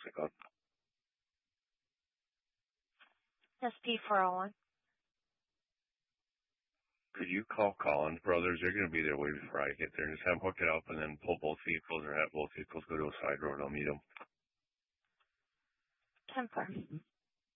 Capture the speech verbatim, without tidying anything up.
it called? S P four oh one. Could you call Collins Brothers? They're going to be there way before I get there. Just have them hook it up and then pull both vehicles or have both vehicles go to a side road. I'll meet them. ten four.